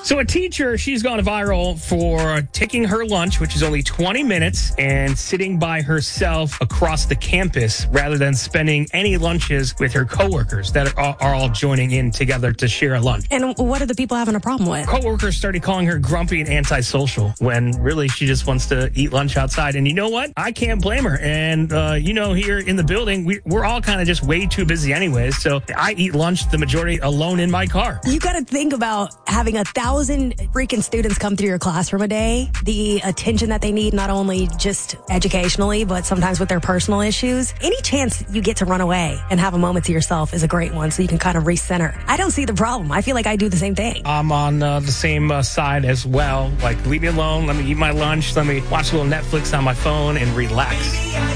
So a teacher, she's gone viral for taking her lunch, which is only 20 minutes, and sitting by herself across the campus rather than spending any lunches with her coworkers that are all joining in together to share a lunch. And what are the people having a problem with? Coworkers started calling her grumpy and antisocial when really she just wants to eat lunch outside. And you know what? I can't blame her. And, here in the building, we're all kind of just way too busy anyways. So I eat lunch the majority alone in my car. You got to think about having 1,000 freaking students come through your classroom a day, the attention that they need, not only just educationally, but sometimes with their personal issues. Any chance you get to run away and have a moment to yourself is a great one, so you can kind of recenter. I don't see the problem. I feel like I do the same thing. I'm on the same side as well. Like, leave me alone. Let me eat my lunch. Let me watch a little Netflix on my phone and relax.